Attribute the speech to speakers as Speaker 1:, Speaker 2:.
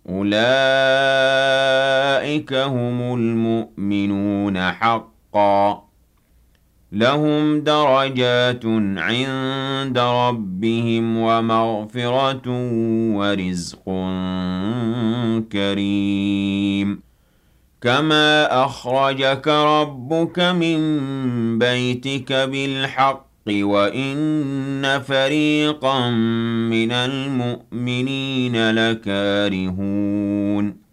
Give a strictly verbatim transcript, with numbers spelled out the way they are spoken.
Speaker 1: أُولَٰئِكَ هُمُ الْمُؤْمِنُونَ حَقًّا ۚ لَّهُمْ دَرَجَاتٌ عِندَ رَبِّهِمْ وَمَغْفِرَةٌ وَرِزْقٌ كَرِيمٌ كَمَا أَخْرَجَكَ رَبُّكَ مِن بَيْتِكَ بِالْحَقِّ وَإِنَّ فَرِيقًا مِّنَ الْمُؤْمِنِينَ لَكَارِهُونَ